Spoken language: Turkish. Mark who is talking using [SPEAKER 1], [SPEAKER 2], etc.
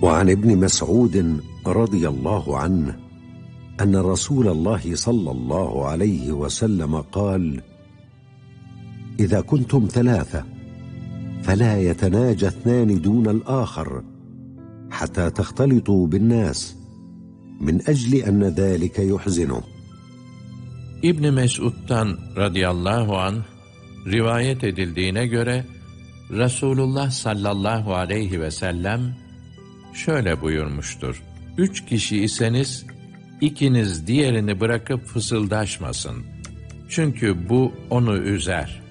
[SPEAKER 1] وعن ابن مسعود رضي الله عنه أن رسول الله صلى الله عليه وسلم قال: إذا كنتم ثلاثة فلا يتناجى اثنان دون الآخر حتى تختلطوا بالناس من أجل أن ذلك يحزنه.
[SPEAKER 2] İbn Mes'ud'dan radıyallahu anh rivayet edildiğine göre Resulullah sallallahu aleyhi ve sellem şöyle buyurmuştur: 3 kişi iseniz ikiniz diğerini bırakıp fısıldaşmasın. Çünkü bu onu üzer.